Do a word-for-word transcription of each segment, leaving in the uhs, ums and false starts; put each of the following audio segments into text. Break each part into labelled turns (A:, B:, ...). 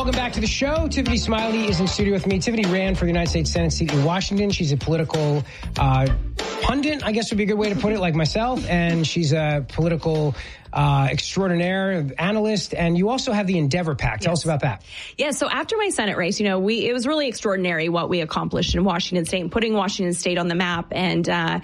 A: Welcome back to the show. Tiffany Smiley is in studio with me. Tiffany ran for the United States Senate seat in Washington. She's a political uh, pundit, I guess would be a good way to put it, like myself. And she's a political uh, extraordinaire, analyst. And you also have the Endeavor PAC. Tell yes. us about that.
B: Yeah, so after my Senate race, you know, we it was really extraordinary what we accomplished in Washington State and putting Washington State on the map. And uh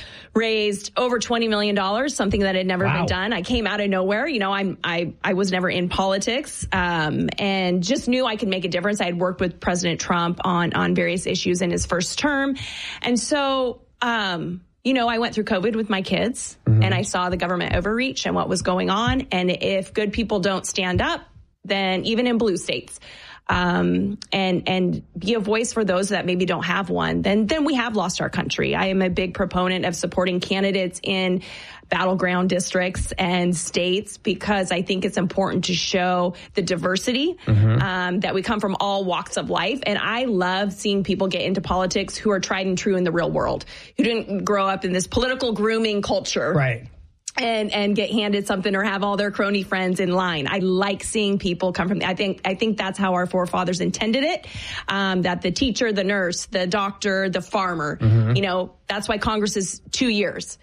B: raised over twenty million dollars, something that had never wow. been done. I came out of nowhere. You know, I'm, I, I was never in politics, um, and just knew I could make a difference. I had worked with President Trump on, on various issues in his first term. And so, um, you know, I went through COVID with my kids mm-hmm. and I saw the government overreach and what was going on. And if good people don't stand up, then even in blue states, um, and, and be a voice for those that maybe don't have one, then, then we have lost our country. I am a big proponent of supporting candidates in battleground districts and states because I think it's important to show the diversity, mm-hmm. um, that we come from all walks of life. And I love seeing people get into politics who are tried and true in the real world, who didn't grow up in this political grooming culture.
A: Right.
B: And, and get handed something or have all their crony friends in line. I like seeing people come from, I think, I think that's how our forefathers intended it. Um, that the teacher, the nurse, the doctor, the farmer, mm-hmm. you know, that's why Congress is two years.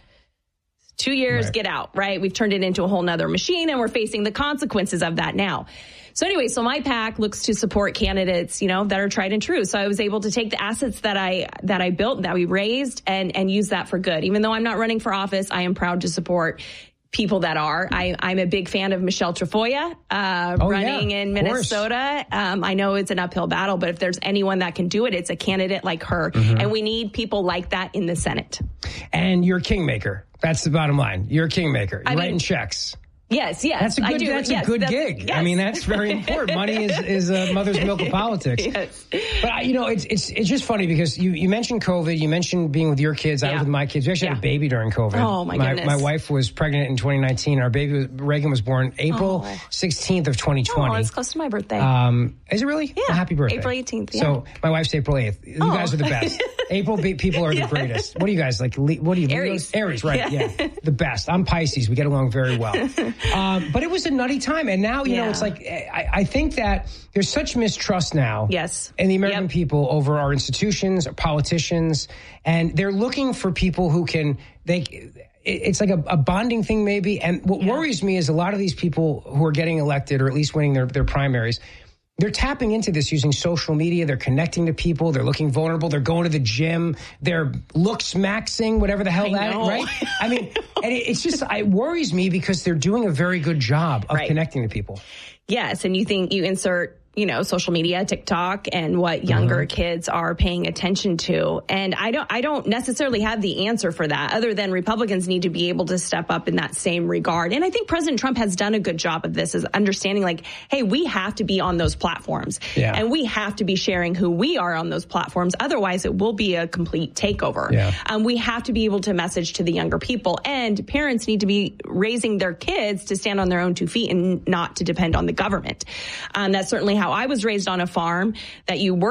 B: Two years, right. Get out, right? We've turned it into a whole nother machine and we're facing the consequences of that now. So anyway, so my PAC looks to support candidates, you know, that are tried and true. So I was able to take the assets that I that I built, that we raised, and and use that for good. Even though I'm not running for office, I am proud to support people that are. I, I'm a big fan of Michelle Tafoya uh, oh, running yeah, in Minnesota. Um, I know it's an uphill battle, but if there's anyone that can do it, it's a candidate like her. Mm-hmm. And we need people like that in the Senate.
A: And you're a kingmaker. That's the bottom line. You're a kingmaker. You're
B: I
A: writing
B: mean,
A: checks.
B: Yes, yes,
A: that's a good,
B: I do.
A: That's
B: yes,
A: a good
B: that's,
A: gig.
B: Yes.
A: I mean, that's very important. Money is, is a mother's milk of politics.
B: Yes.
A: But, you know, it's it's it's just funny because you, you mentioned COVID. You mentioned being with your kids. I
B: yeah.
A: was with my kids. We actually
B: yeah.
A: had a baby during COVID.
B: Oh, my,
A: my
B: goodness.
A: My wife was pregnant in twenty nineteen. Our baby, was, Reagan, was born April oh. sixteenth of twenty twenty.
B: Oh, it's close to my birthday.
A: Um, is it really?
B: Yeah.
A: Well, happy birthday.
B: April eighteenth, yeah.
A: So my wife's April eighth. You
B: oh.
A: guys are the best. April people are the
B: yes.
A: greatest. What are you guys like? What are you?
B: Aries.
A: Aries, right. Yeah. yeah. The best. I'm Pisces. We get along very well. Um, but it was a nutty time. And now, you yeah. know, it's like, I, I think that there's such mistrust now
B: yes.
A: in the American
B: yep.
A: people over our institutions, our politicians, and they're looking for people who can, they, it's like a, a bonding thing maybe. And what yeah. worries me is a lot of these people who are getting elected or at least winning their, their primaries, they're tapping into this using social media. They're connecting to people. They're looking vulnerable. They're going to the gym. They're looks maxing, whatever the hell
B: I
A: that,
B: know.
A: right? I mean, and it, it's just, it worries me because they're doing a very good job of
B: right. connecting
A: to people.
B: Yes. And you think you insert, you know, social media, TikTok, and what younger mm-hmm. kids are paying attention to. And I don't, I don't necessarily have the answer for that other than Republicans need to be able to step up in that same regard. And I think President Trump has done a good job of this, is understanding like, hey, we have to be on those platforms
A: yeah.
B: and we have to be sharing who we are on those platforms. Otherwise it will be a complete takeover.
A: Yeah.
B: Um, we have to be able to message to the younger people, and parents need to be raising their kids to stand on their own two feet and not to depend on the government. Um, that's certainly how I was raised on a farm, that you work